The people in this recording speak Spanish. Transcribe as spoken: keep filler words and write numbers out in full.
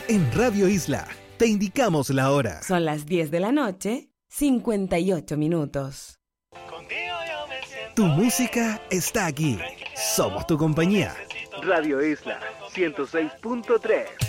En Radio Isla te indicamos la hora. Son las diez de la noche, cincuenta y ocho minutos. Tu música está aquí. Somos tu compañía. Radio Isla ciento seis punto tres.